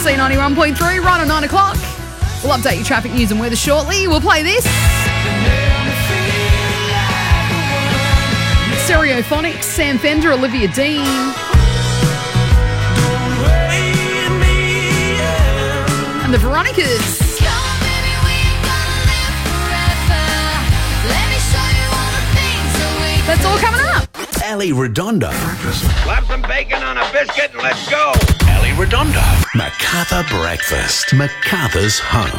C91.3, right on 9 o'clock. We'll update your traffic news and weather shortly. We'll play this. Stereophonics, Sam Fender, Olivia Dean. And the Veronicas. That's all coming up. Ali Redondo. Slap some bacon on a biscuit and let's go. Ali Redondo. Macarthur Breakfast. Macarthur's home.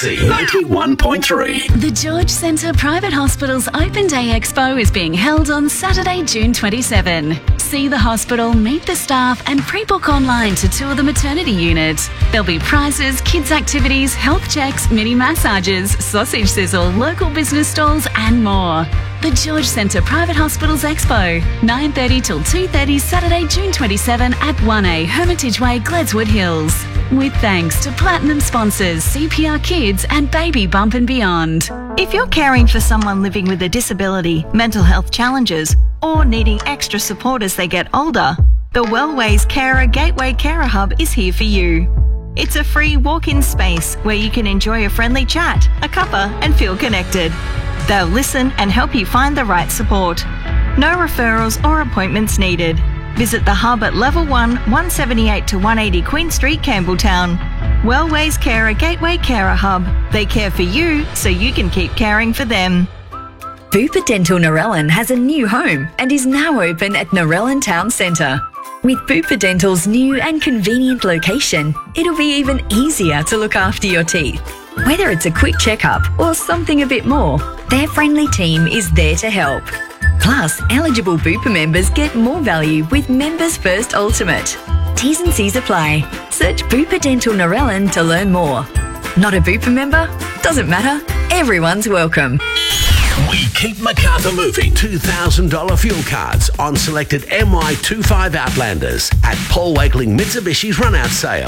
C91.3. The George Centre Private Hospital's Open Day Expo is being held on Saturday, June 27. See the hospital, meet the staff and pre-book online to tour the maternity unit. There'll be prizes, kids activities, health checks, mini massages, sausage sizzle, local business stalls and more. The George Centre Private Hospitals Expo, 9:30 till 2:30 Saturday, June 27 at 1A Hermitage Way, Gledswood Hills. With thanks to Platinum sponsors CPR Kids and Baby Bump and Beyond. If you're caring for someone living with a disability, mental health challenges, or needing extra support as they get older, the Wellways Carer Gateway Carer Hub is here for you. It's a free walk-in space where you can enjoy a friendly chat, a cuppa, and feel connected. They'll listen and help you find the right support. No referrals or appointments needed. Visit the hub at Level 1, 178 to 180 Queen Street, Campbelltown. Wellways Carer Gateway Carer Hub. They care for you so you can keep caring for them. Bupa Dental Narellan has a new home and is now open at Narellan Town Centre. With Bupa Dental's new and convenient location, it'll be even easier to look after your teeth. Whether it's a quick checkup or something a bit more, their friendly team is there to help. Plus, eligible Bupa members get more value with Members First Ultimate. T's and C's apply. Search Bupa Dental Narellan to learn more. Not a Bupa member? Doesn't matter. Everyone's welcome. We keep Macarthur moving. $2,000 fuel cards on selected MY25 Outlanders at Paul Wakeling Mitsubishi's run-out sale.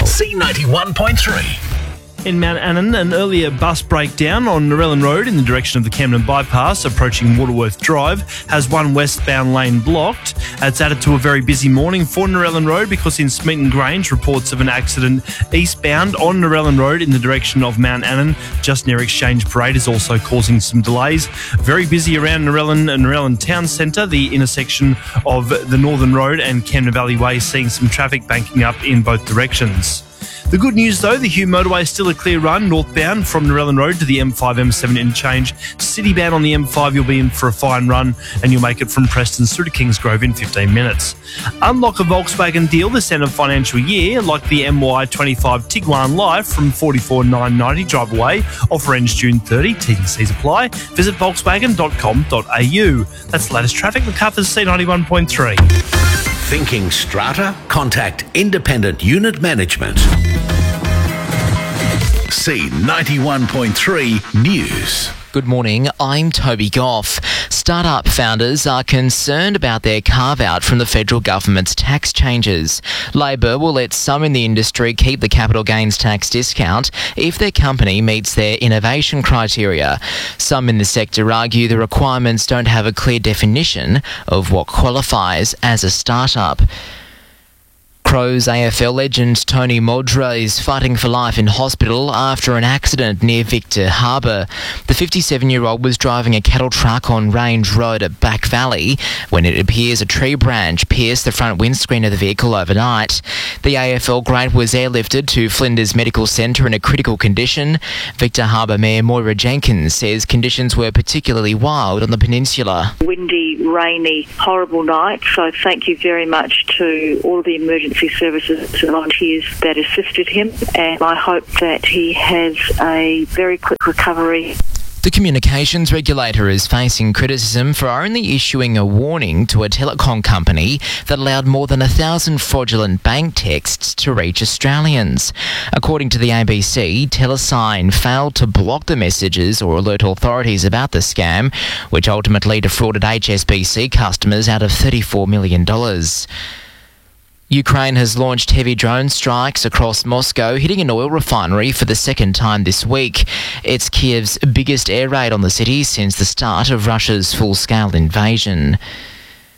C91.3. In Mount Annan, an earlier bus breakdown on Narellan Road in the direction of the Camden Bypass approaching Waterworth Drive has one westbound lane blocked. It's added to a very busy morning for Narellan Road because in Smeaton Grange, reports of an accident eastbound on Narellan Road in the direction of Mount Annan just near Exchange Parade is also causing some delays. Very busy around Narellan Town Centre, the intersection of the Northern Road and Camden Valley Way, seeing some traffic banking up in both directions. The good news though, the Hugh motorway is still a clear run northbound from Narellan Road to the M5 M7 interchange. Citybound on the M5 you'll be in for a fine run and you'll make it from Preston through to Kingsgrove in 15 minutes. Unlock a Volkswagen deal this end of financial year like the MY25 Tiguan Live from $44,990 drive away. Offer ends June 30. T&Cs apply. Visit volkswagen.com.au. That's the latest traffic. Macarthur's C91.3. Thinking strata? Contact Independent Unit Management. C91.3 News. Good morning, I'm Toby Goff. Startup founders are concerned about their carve-out from the federal government's tax changes. Labor will let some in the industry keep the capital gains tax discount if their company meets their innovation criteria. Some in the sector argue the requirements don't have a clear definition of what qualifies as a startup. Crows AFL legend Tony Modra is fighting for life in hospital after an accident near Victor Harbour. The 57-year-old was driving a cattle truck on Range Road at Back Valley when it appears a tree branch pierced the front windscreen of the vehicle overnight. The AFL great was airlifted to Flinders Medical Centre in a critical condition. Victor Harbour Mayor Moira Jenkins says conditions were particularly wild on the peninsula. Windy, rainy, horrible night, so thank you very much to all the emergency services and volunteers that assisted him, and I hope that he has a very quick recovery. The communications regulator is facing criticism for only issuing a warning to a telecom company that allowed more than 1,000 fraudulent bank texts to reach Australians. According to the ABC, Telesign failed to block the messages or alert authorities about the scam, which ultimately defrauded HSBC customers out of $34 million. Ukraine has launched heavy drone strikes across Moscow, hitting an oil refinery for the second time this week. It's Kiev's biggest air raid on the city since the start of Russia's full-scale invasion.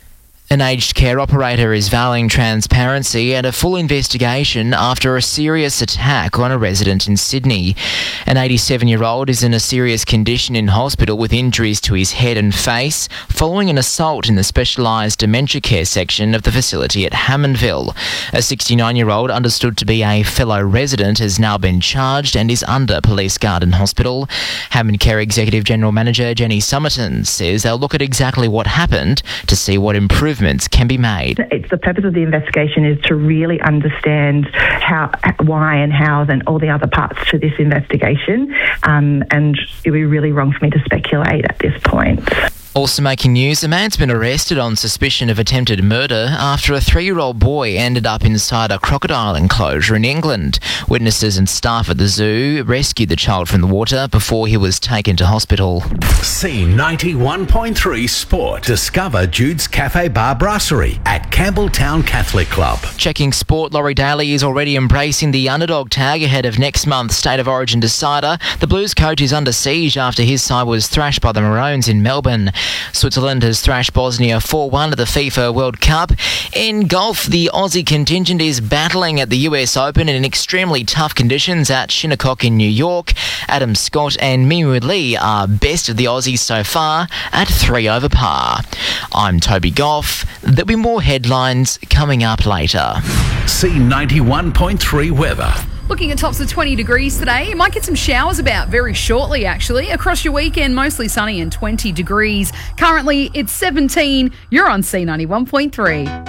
An aged care operator is vowing transparency and a full investigation after a serious attack on a resident in Sydney. An 87-year-old is in a serious condition in hospital with injuries to his head and face following an assault in the specialised dementia care section of the facility at Hammondville. A 69-year-old understood to be a fellow resident has now been charged and is under Police Garden Hospital. Hammond Care Executive General Manager Jenny Summerton says they'll look at exactly what happened to see what improvements can be made. It's the purpose of the investigation is to really understand how, why and how and all the other parts to this investigation, and it would be really wrong for me to speculate at this point. Also making news, a man's been arrested on suspicion of attempted murder after a 3-year-old boy ended up inside a crocodile enclosure in England. Witnesses and staff at the zoo rescued the child from the water before he was taken to hospital. C91.3 Sport. Discover Jude's Cafe Bar Brasserie at Campbelltown Catholic Club. Checking sport, Laurie Daly is already embracing the underdog tag ahead of next month's State of Origin decider. The Blues coach is under siege after his side was thrashed by the Maroons in Melbourne. Switzerland has thrashed Bosnia 4-1 at the FIFA World Cup. In golf, the Aussie contingent is battling at the US Open in extremely tough conditions at Shinnecock in New York. Adam Scott and Mimu Lee are best of the Aussies so far at 3 over par. I'm Toby Goff. There'll be more headlines coming up later. C91.3 weather. Looking at tops of 20 degrees today. You might get some showers about very shortly, actually. Across your weekend, mostly sunny and 20 degrees. Currently, it's 17. You're on C91.3.